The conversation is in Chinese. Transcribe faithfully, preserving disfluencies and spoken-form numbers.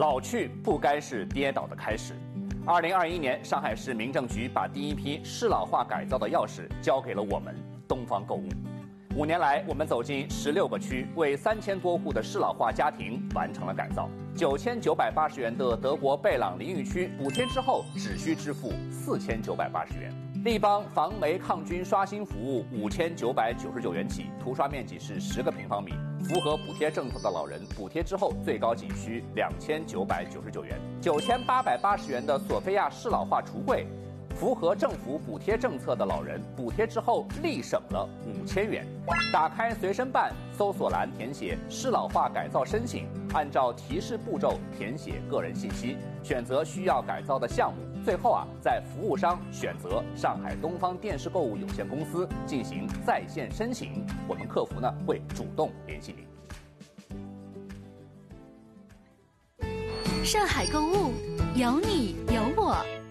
老去不该是跌倒的开始。二零二一年，上海市民政局把第一批适老化改造的钥匙交给了我们东方购物。五年来，我们走进十六个区，为三千多户的适老化家庭完成了改造。九千九百八十元的德国贝朗淋浴区补贴之后，只需支付四千九百八十元。立邦防霉抗菌刷新服务五千九百九十九元起，涂刷面积是十个平方米。符合补贴政策的老人，补贴之后最高仅需两千九百九十九元。九千八百八十元的索菲亚适老化橱柜，符合政府补贴政策的老人，补贴之后立省了五千元。打开随身办，搜索栏填写适老化改造申请，按照提示步骤填写个人信息，选择需要改造的项目。最后啊，在服务商选择上海东方电视购物有限公司进行在线申请，我们客服呢会主动联系您。 上海购物，有你有我。